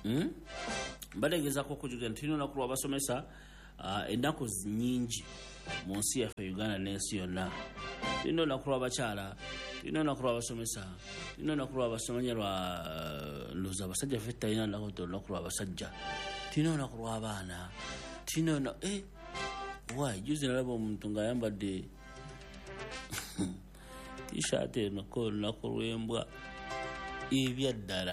Balegezako okujulira nti tulina olunaku lw'abasomesa ennaku nnyingi mu nsi yaffe Uganda n'ensi yonna. Tulina olunaku lw'abakyala, tulina olunaku lw'abasomesa, tulina olunaku lw'abasomanya ndowooza abasajja ffe talina olunaku lw'abasajja, tulina olunaku lw'abaana, tulina juzi nalaba omuntu ng'ayambadde t-shirt eno ko olunaku lw'embwa ebyaddala.